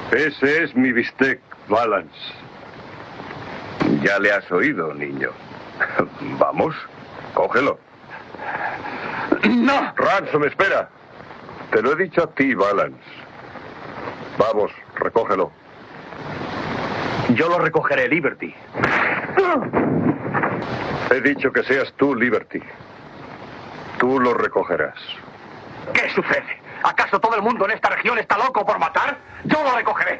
Ese es mi bistec, Valance. Ya le has oído, niño. Vamos, cógelo. ¡No! Ransom, espera. Te lo he dicho a ti, Valance. Vamos, recógelo. Yo lo recogeré, Liberty. He dicho que seas tú, Liberty. Tú lo recogerás. ¿Qué sucede? ¿Acaso todo el mundo en esta región está loco por matar? ¡Yo lo recogeré!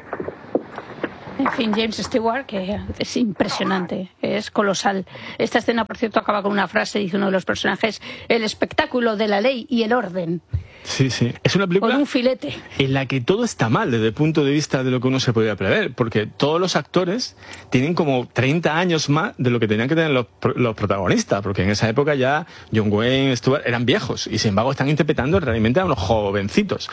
En fin, James Stewart, que es impresionante, es colosal. Esta escena, por cierto, acaba con una frase, dice uno de los personajes: el espectáculo de la ley y el orden. Sí, sí. Es una película con un filete en la que todo está mal desde el punto de vista de lo que uno se podía prever, porque todos los actores tienen como 30 años más de lo que tenían que tener los protagonistas, porque en esa época ya John Wayne, Stewart eran viejos y sin embargo están interpretando realmente a unos jovencitos.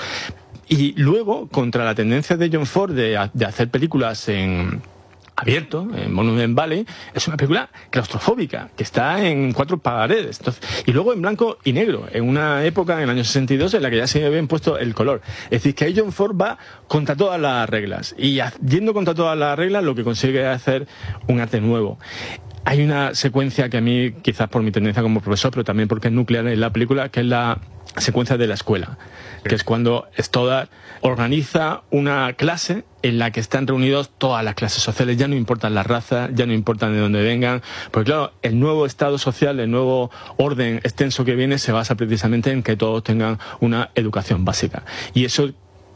Y luego, contra la tendencia de John Ford de hacer películas en abierto, en Monument Valley, es una película claustrofóbica, que está en 4 paredes. Entonces, y luego en blanco y negro, en una época, en el año 62, en la que ya se había impuesto el color. Es decir, que ahí John Ford va contra todas las reglas. Y yendo contra todas las reglas, lo que consigue es hacer un arte nuevo. Hay una secuencia que a mí, quizás por mi tendencia como profesor, pero también porque es nuclear en la película, que es la secuencia de la escuela, que es cuando Stoddard organiza una clase en la que están reunidos todas las clases sociales. Ya no importan las razas, ya no importan de dónde vengan, porque claro, el nuevo estado social, el nuevo orden extenso que viene se basa precisamente en que todos tengan una educación básica. Y eso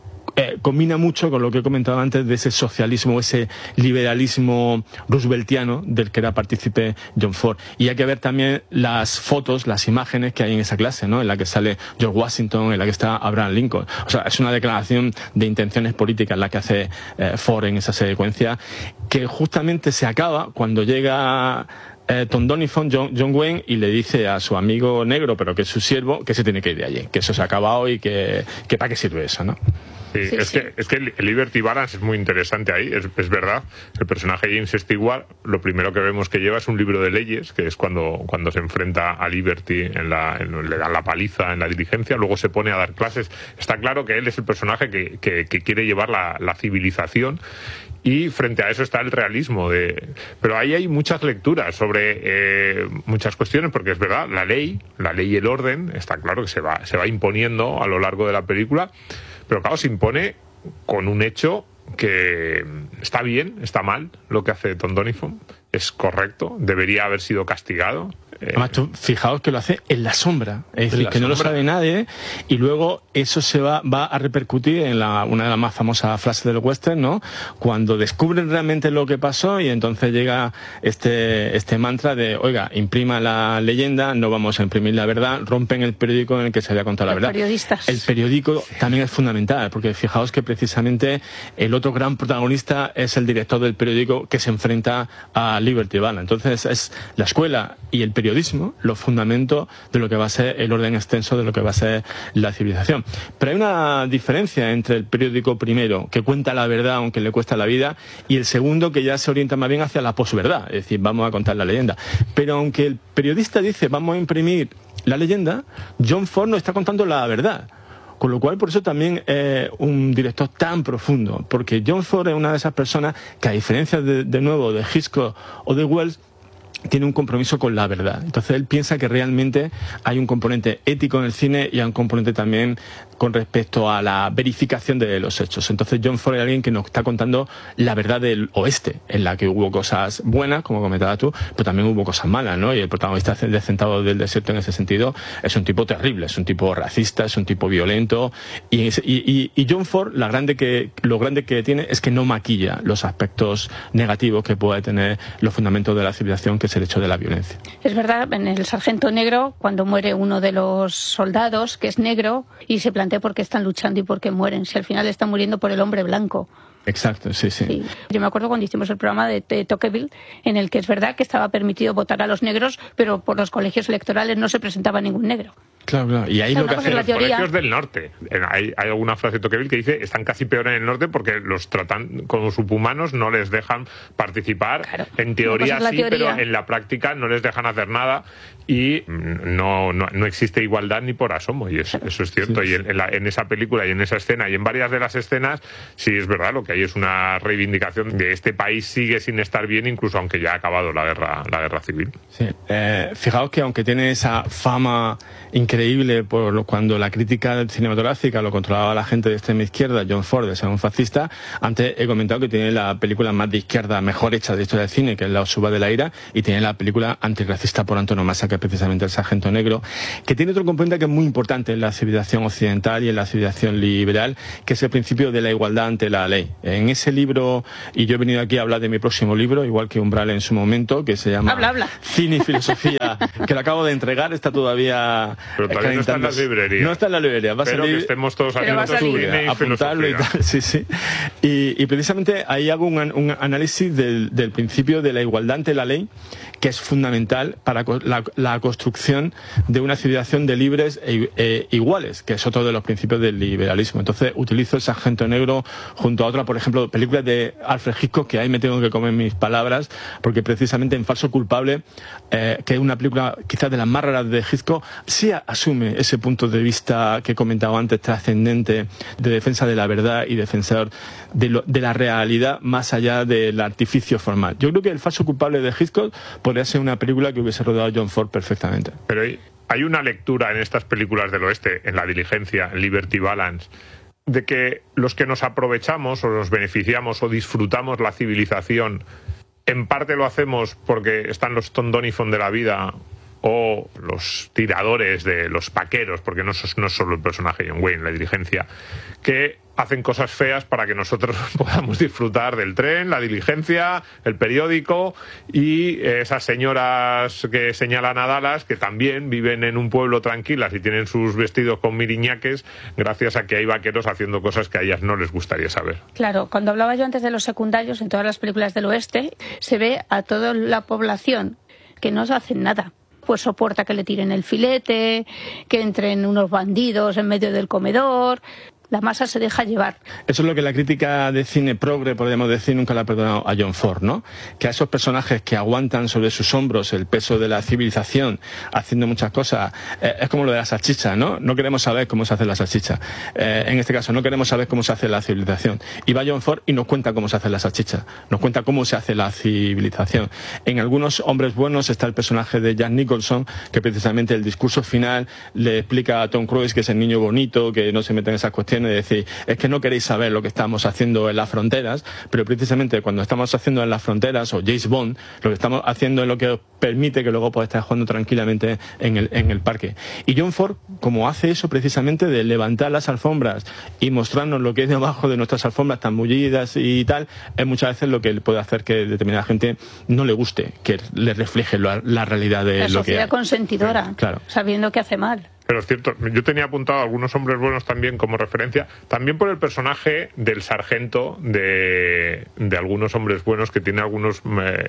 combina mucho con lo que he comentado antes de ese socialismo, ese liberalismo rooseveltiano del que era partícipe John Ford. Y hay que ver también las fotos, las imágenes que hay en esa clase, ¿no? En la que sale George Washington, en la que está Abraham Lincoln. O sea, es una declaración de intenciones políticas la que hace Ford en esa secuencia, que justamente se acaba cuando llega Tom Doniphan, John Wayne, y le dice a su amigo negro, pero que es su siervo, que se tiene que ir de allí, que eso se ha acabado y que para qué sirve eso, ¿no? Sí, es que el Liberty Balance es muy interesante ahí, es verdad. El personaje James Stewart, lo primero que vemos que lleva es un libro de leyes, que es cuando se enfrenta a Liberty, le dan la paliza en la diligencia, luego se pone a dar clases. Está claro que él es el personaje que quiere llevar la civilización, y frente a eso está el realismo. Pero ahí hay muchas lecturas sobre muchas cuestiones, porque es verdad, la ley y el orden, está claro que se va imponiendo a lo largo de la película. Pero claro, se impone con un hecho que está bien, está mal lo que hace Tom Doniphan, es correcto, debería haber sido castigado. Además, tú, fijaos que lo hace en la sombra, es decir, que no lo sabe nadie, y luego eso se va a repercutir en una de las más famosas frases del western, ¿no? Cuando descubren realmente lo que pasó, y entonces llega este mantra de, oiga, imprima la leyenda, no vamos a imprimir la verdad, rompen el periódico en el que se había contado la verdad. Periodistas. El periódico también es fundamental, porque fijaos que precisamente el otro gran protagonista es el director del periódico que se enfrenta a Liberty Balance. Entonces es la escuela y el periodismo los fundamentos de lo que va a ser el orden extenso de lo que va a ser la civilización. Pero hay una diferencia entre el periódico primero, que cuenta la verdad aunque le cuesta la vida, y el segundo, que ya se orienta más bien hacia la posverdad, es decir, vamos a contar la leyenda. Pero aunque el periodista dice vamos a imprimir la leyenda, John Ford no está contando la verdad. Con lo cual, por eso también es un director tan profundo, porque John Ford es una de esas personas que, a diferencia de nuevo de Hitchcock o de Wells, tiene un compromiso con la verdad. Entonces él piensa que realmente hay un componente ético en el cine y hay un componente también con respecto a la verificación de los hechos. Entonces John Ford es alguien que nos está contando la verdad del oeste, en la que hubo cosas buenas, como comentabas tú, pero también hubo cosas malas, ¿no? Y el protagonista de Centauros del Desierto, en ese sentido, es un tipo terrible, es un tipo racista, es un tipo violento, y John Ford, lo grande que tiene es que no maquilla los aspectos negativos que puede tener los fundamentos de la civilización, que es el hecho de la violencia. Es verdad, en El Sargento Negro, cuando muere uno de los soldados, que es negro, y se plantea por qué están luchando y por qué mueren, si al final están muriendo por el hombre blanco. Exacto, sí. Yo me acuerdo cuando hicimos el programa de Tocqueville, en el que es verdad que estaba permitido votar a los negros, pero por los colegios electorales no se presentaba ningún negro. Claro. Y ahí lo que hacen los colegios del norte. Hay alguna frase de Tocqueville que dice están casi peor en el norte porque los tratan como subhumanos, no les dejan participar. Claro. En teoría sí, pero en la práctica no les dejan hacer nada. y no existe igualdad ni por asomo, y eso es cierto. Y en esa película y en esa escena y en varias de las escenas sí es verdad, lo que hay es una reivindicación de este país sigue sin estar bien, incluso aunque ya ha acabado la guerra civil. Sí. Fijaos que aunque tiene esa fama increíble cuando la crítica cinematográfica lo controlaba la gente de extrema izquierda, John Ford, de ser un fascista, antes he comentado que tiene la película más de izquierda mejor hecha de historia del cine, que es La Suba de la Ira, y tiene la película antirracista por antonomasia, que es precisamente El Sargento Negro, que tiene otro componente que es muy importante en la civilización occidental y en la civilización liberal, que es el principio de la igualdad ante la ley. En ese libro, y yo he venido aquí a hablar de mi próximo libro, igual que Umbral en su momento, que se llama Cine y Filosofía, que lo acabo de entregar, está todavía... Pero todavía no está en las librerías. No está en la librería, va a salir... que estemos todos atentos a Cine y apuntarlo y tal, sí. Y precisamente ahí hago un análisis del principio de la igualdad ante la ley, que es fundamental para la construcción de una civilización de libres e iguales, que es otro de los principios del liberalismo. Entonces utilizo El Sargento Negro junto a otra, por ejemplo, películas de Alfred Hitchcock, que ahí me tengo que comer mis palabras, porque precisamente en Falso Culpable, que es una película quizás de las más raras de Hitchcock, sí asume ese punto de vista que he comentado antes, trascendente, de defensa de la verdad y defensor de la realidad más allá del artificio formal. Yo creo que El Falso Culpable de Hitchcock podría ser una película que hubiese rodado John Ford perfectamente. Pero hay una lectura en estas películas del oeste, en La Diligencia, en Liberty Balance, de que los que nos aprovechamos o nos beneficiamos o disfrutamos la civilización, en parte lo hacemos porque están los Tom Donifon de la vida o los tiradores de los paqueros, porque no es solo el personaje John Wayne, La Diligencia, que hacen cosas feas para que nosotros podamos disfrutar del tren, la diligencia, el periódico y esas señoras que señalan a Dallas, que también viven en un pueblo tranquilas y tienen sus vestidos con miriñaques gracias a que hay vaqueros haciendo cosas que a ellas no les gustaría saber. Claro, cuando hablaba yo antes de los secundarios, en todas las películas del oeste, se ve a toda la población que no hacen nada. Pues soporta que le tiren el filete, que entren unos bandidos en medio del comedor. La masa se deja llevar. Eso es lo que la crítica de cine progre, podríamos decir, nunca le ha perdonado a John Ford, ¿no? Que a esos personajes que aguantan sobre sus hombros el peso de la civilización, haciendo muchas cosas, es como lo de la salchicha, ¿no? No queremos saber cómo se hace la salchicha. En este caso, no queremos saber cómo se hace la civilización. Y va John Ford y nos cuenta cómo se hace la salchicha, nos cuenta cómo se hace la civilización. En algunos hombres buenos está el personaje de Jack Nicholson, que precisamente el discurso final le explica a Tom Cruise que es el niño bonito, que no se mete en esas cuestiones, de decir, es que no queréis saber lo que estamos haciendo en las fronteras, pero precisamente cuando estamos haciendo en las fronteras, o James Bond, lo que estamos haciendo es lo que os permite que luego podáis estar jugando tranquilamente en el parque. Y John Ford, como hace eso precisamente de levantar las alfombras y mostrarnos lo que es debajo de nuestras alfombras tan mullidas y tal, es muchas veces lo que puede hacer que determinada gente no le guste, que le refleje la realidad de lo que hay. La sociedad consentidora, claro, sabiendo que hace mal. Pero es cierto, yo tenía apuntado a algunos hombres buenos también como referencia, también por el personaje del sargento de algunos hombres buenos, que tiene algunos,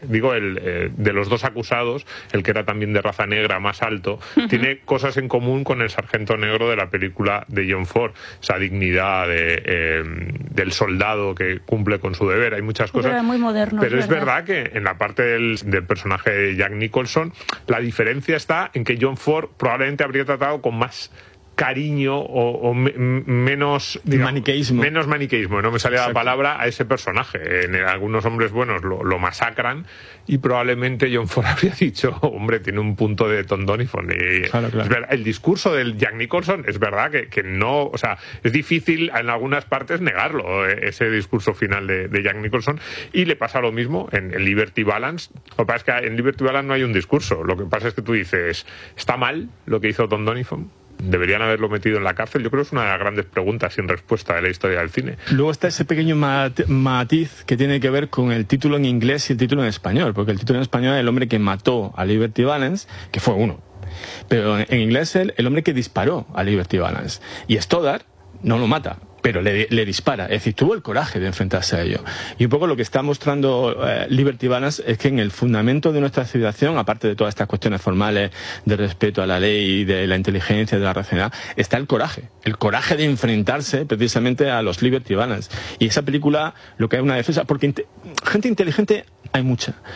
de los dos acusados, el que era también de raza negra más alto, tiene cosas en común con el sargento negro de la película de John Ford, esa dignidad del soldado que cumple con su deber, hay muchas cosas. Era muy moderno, pero es verdad que en la parte del personaje de Jack Nicholson, la diferencia está en que John Ford probablemente habría tratado con más cariño o menos, digamos, menos maniqueísmo, no me salía la palabra, a ese personaje. En algunos hombres buenos lo masacran y probablemente John Ford habría dicho, hombre, tiene un punto de Tom Donifon. Claro. Es verdad, el discurso del Jack Nicholson es verdad que no, o sea, es difícil en algunas partes negarlo, ese discurso final de Jack Nicholson, y le pasa lo mismo en Liberty Balance. Lo que pasa es que en Liberty Balance no hay un discurso, lo que pasa es que tú dices, ¿está mal lo que hizo Tom Donifon? ¿Deberían haberlo metido en la cárcel? Yo creo que es una de las grandes preguntas sin respuesta de la historia del cine. Luego está ese pequeño matiz que tiene que ver con el título en inglés y el título en español, porque el título en español es El hombre que mató a Liberty Valance, que fue uno. Pero en inglés es El hombre que disparó a Liberty Valance. Y Stoddard no lo mata, pero le dispara. Es decir, tuvo el coraje de enfrentarse a ello. Y un poco lo que está mostrando Liberty Balance es que en el fundamento de nuestra civilización, aparte de todas estas cuestiones formales de respeto a la ley, de la inteligencia, de la racionalidad, está el coraje de enfrentarse precisamente a los Liberty Balance. Y esa película lo que es una defensa, porque gente inteligente hay mucha,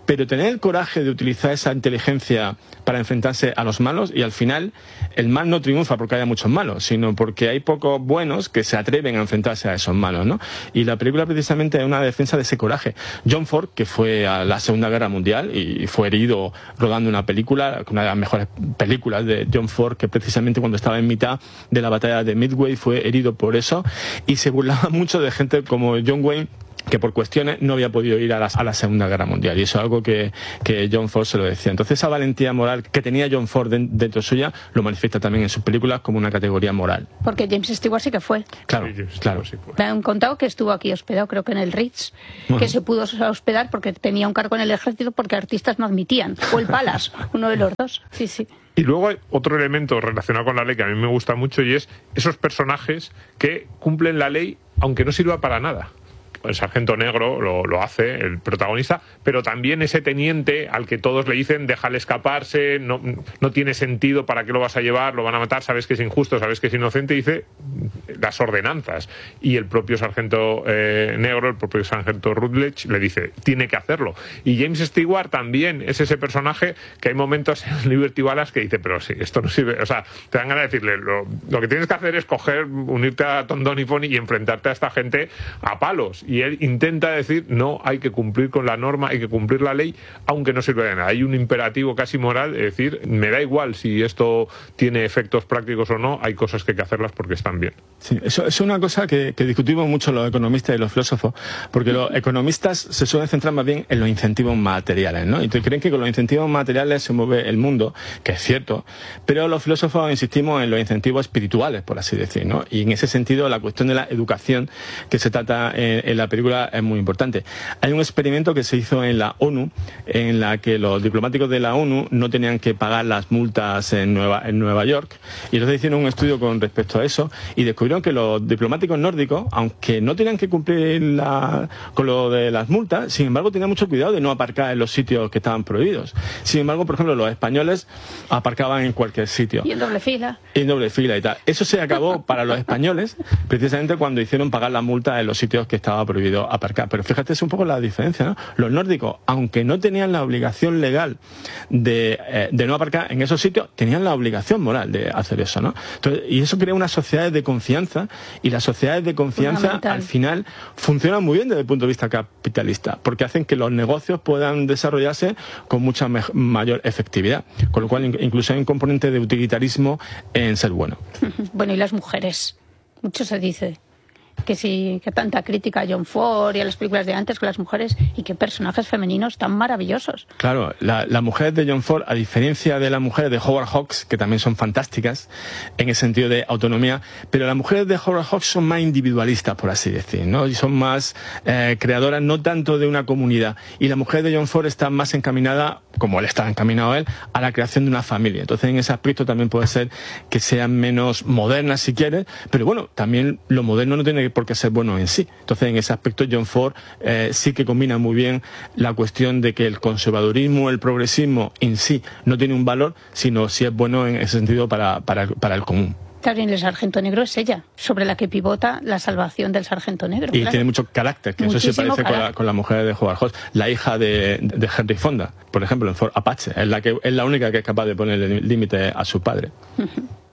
pero tener el coraje de utilizar esa inteligencia para enfrentarse a los malos, y al final el mal no triunfa porque haya muchos malos, sino porque hay pocos buenos que se atreven a enfrentarse a esos malos, ¿no? Y la película precisamente es una defensa de ese coraje. John Ford, que fue a la Segunda Guerra Mundial y fue herido rodando una película, una de las mejores películas de John Ford, que precisamente cuando estaba en mitad de la batalla de Midway fue herido por eso, y se burlaba mucho de gente como John Wayne, que por cuestiones no había podido ir a la Segunda Guerra Mundial, y eso es algo que John Ford se lo decía. Entonces esa valentía moral que tenía John Ford dentro suya lo manifiesta también en sus películas como una categoría moral. Porque James Stewart sí que fue. Claro, Sí, claro. sí fue. Me han contado que estuvo aquí hospedado, creo que en el Ritz, que se pudo hospedar porque tenía un cargo en el ejército porque artistas no admitían, o el Palace, uno de los dos. Sí, sí. Y luego hay otro elemento relacionado con la ley que a mí me gusta mucho, y es esos personajes que cumplen la ley aunque no sirva para nada. El sargento negro lo hace, el protagonista, pero también ese teniente al que todos le dicen déjale escaparse, no tiene sentido, ¿para qué lo vas a llevar? Lo van a matar, sabes que es injusto, sabes que es inocente, dice las ordenanzas. Y el propio sargento negro, el propio sargento Rutledge, le dice, tiene que hacerlo. Y James Stewart también es ese personaje que hay momentos en Liberty Balance que dice, pero sí, esto no sirve. O sea, te dan ganas de decirle, lo que tienes que hacer es unirte a Tom Donipony y enfrentarte a esta gente a palos. Y él intenta decir, no, hay que cumplir con la norma, hay que cumplir la ley, aunque no sirva de nada. Hay un imperativo casi moral de decir, me da igual si esto tiene efectos prácticos o no, hay cosas que hay que hacerlas porque están bien. Sí, eso es una cosa que discutimos mucho los economistas y los filósofos, porque los economistas se suelen centrar más bien en los incentivos materiales, ¿no? Y creen que con los incentivos materiales se mueve el mundo, que es cierto, pero los filósofos insistimos en los incentivos espirituales, por así decir, ¿no? Y en ese sentido la cuestión de la educación que se trata en la película es muy importante. Hay un experimento que se hizo en la ONU, en la que los diplomáticos de la ONU no tenían que pagar las multas en Nueva York, y entonces hicieron un estudio con respecto a eso y descubrieron que los diplomáticos nórdicos, aunque no tenían que cumplir con lo de las multas, sin embargo tenían mucho cuidado de no aparcar en los sitios que estaban prohibidos. Sin embargo, por ejemplo, los españoles aparcaban en cualquier sitio. Y en doble fila. Y en doble fila y tal. Eso se acabó para los españoles precisamente cuando hicieron pagar la multa en los sitios que estaba prohibido aparcar. Pero fíjate, es un poco la diferencia, ¿no? Los nórdicos, aunque no tenían la obligación legal de no aparcar en esos sitios, tenían la obligación moral de hacer eso, ¿no? Entonces, y eso crea unas sociedades de confianza, y las sociedades de confianza al final funcionan muy bien desde el punto de vista capitalista, porque hacen que los negocios puedan desarrollarse con mucha mayor efectividad, con lo cual incluso hay un componente de utilitarismo en ser bueno. Bueno, y las mujeres, mucho se dice que sí, que tanta crítica a John Ford y a las películas de antes con las mujeres, y qué personajes femeninos tan maravillosos. Claro, las mujeres de John Ford, a diferencia de las mujeres de Howard Hawks, que también son fantásticas en el sentido de autonomía, pero las mujeres de Howard Hawks son más individualistas, por así decir, ¿no? Y son más creadoras, no tanto de una comunidad. Y las mujeres de John Ford están más encaminadas, como él estaba encaminado él, a la creación de una familia. Entonces, en ese aspecto también puede ser que sean menos modernas, si quieres, pero bueno, también lo moderno no tiene por qué ser bueno en sí. Entonces, en ese aspecto, John Ford sí que combina muy bien la cuestión de que el conservadurismo, el progresismo en sí no tiene un valor, sino si es bueno en ese sentido para el común. También el sargento negro es ella, sobre la que pivota la salvación del sargento negro. Y claro, tiene mucho carácter, que muchísimo eso se parece con la mujer de Howard Hawks. La hija de Henry Fonda, por ejemplo, en Ford Apache, es la única que es capaz de poner el límite a su padre.